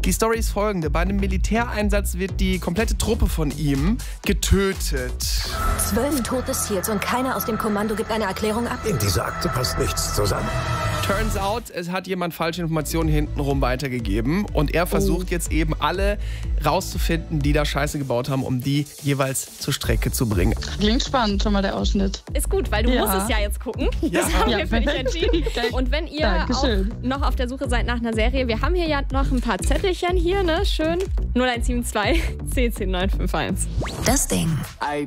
Die Story ist folgende. Bei einem Militäreinsatz wird die komplette Truppe von ihm getötet. 12 tote SEALs und keiner aus dem Kommando gibt eine Erklärung ab? In dieser Akte passt nichts zusammen. Turns out, es hat jemand falsche Informationen hintenrum weitergegeben und er versucht jetzt eben alle rauszufinden, die da Scheiße gebaut haben, um die jeweils zur Strecke zu bringen. Klingt spannend, schon mal der Ausschnitt. Ist gut, weil du musst es ja jetzt gucken. Das haben wir für dich entschieden. Und wenn ihr auch noch auf der Suche seid nach einer Serie, wir haben hier ja noch ein paar Zettelchen hier, ne? Schön. 0172 10 10 951. Das Ding.